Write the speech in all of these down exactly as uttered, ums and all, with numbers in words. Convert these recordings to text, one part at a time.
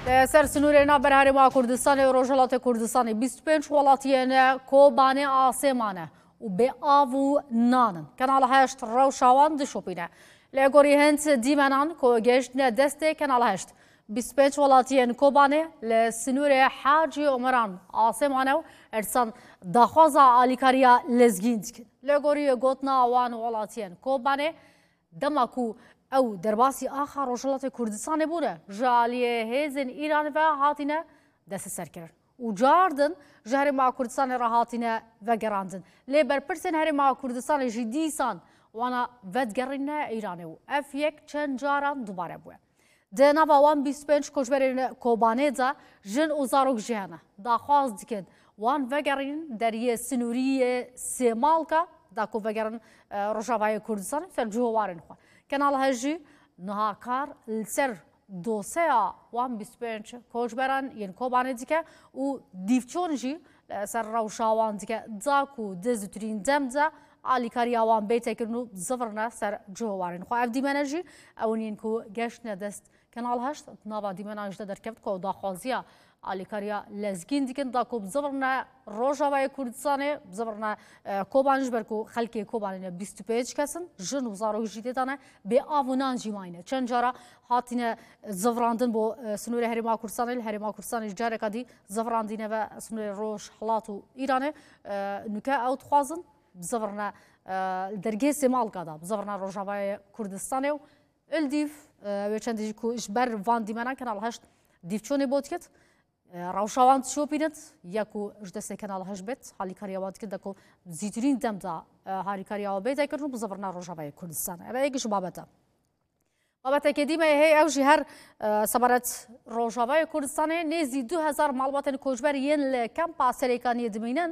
سر سنورنا بر هرما کردستان و روجلات کردستانی بیست و پنج ولاتیان کوبانه آسمانه و به آو نانن کانال هشت روشاوان دشوپینه لگوری هنت دیمنان کو گشت نه دسته کانال هشت بیست و پنج ولاتیان کوبانه لسنور حاجی عمران آسمانه و ارسان دخوازا آلیکاریا لزگیند لگوری گوتنا وان ولاتیان کوبانه دماکو او درباسی آخر روشلات کردستان بوده جالیه هزین ایران و هاتینه دست سر کرد و جاردن جهر ما کردستان را هاتینه و گراندن لیبر پرسن هر ما کردستان جدیسان وانا ودگرین ایرانه و اف یک چند جاران دوباره بوده ده نوا وان بیست و پنج کشورین کوبانه دا جن و زاروک جهانه دا خواست دکن وان وگرین در یه سنوری سیمالکا دا کو وگرین روشاوای کردستان سر جووارن خواه کانال هجی نهاکار سر دوسیا وان بیست و پنج کوچبران ین کوبانه دیگه و دیفچون جی سر روشاوان دیگه داکو دزترین دمزا آلیکاریا وان بیت کرنو زفرنا سر جووارن خو اف دیمنجی اونین کو گشت ندست کانال هشت نوا دیمناج در کفت کو داخوازیا آلیکاریا لزگین دیگن داکو زفرنا روشاوای کردستانه زفرنا کوبانج برکو خلکی کوبانه بیست و پنج کسن جن وزارو جدید دانه به آوونان جیماینه چند جارا هاتینه زفراندن بو سنور هرما کردستانه هرما کردستانه جاره کدی زفراندینه و سنور روش حالاتو ایرانه نکه اوت خوازن زفرنا درگه سمال کدا زفرنا روشاوای کردستانه و الدیف و چند دیگه کو اشبر وان دیمنا کانال هشت دیفچونه بود کت روشاوان شو بينت ياكو جدسي كانال هجبت حالي كاريوات كده كو زيترين دمدا هاري كاريوا بيت يكرنو بزبرنا روجاوي كردستان ابا يجي شو بابتا بابتا كديما هي او جهر صبرت روجاوي كردستان نزي دو هزار معلومات كوجبر ين لكامبا سريكاني دمينن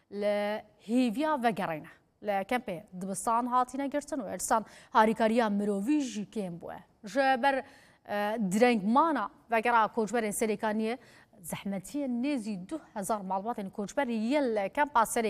لهيفيا وغرينا لكامبا دبستان هاتينا جرتن وارسان هاري كاريا مروفيجي كيم بو جبر درنگ مانا وغرا كوجبر سريكانيه زحمتي نزي دو هزار معلومات كوجبر يل كامبا